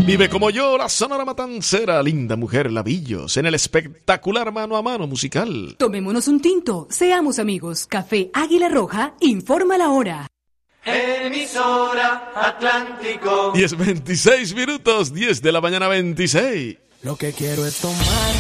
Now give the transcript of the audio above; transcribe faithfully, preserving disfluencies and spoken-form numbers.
Vive como yo la Sonora Matancera, linda mujer Lavillos, en el espectacular mano a mano musical. Tomémonos un tinto, seamos amigos. Café Águila Roja, informa la hora. Emisora Atlántico. diez veintiséis minutos, diez de la mañana veintiséis. Lo que quiero es tomar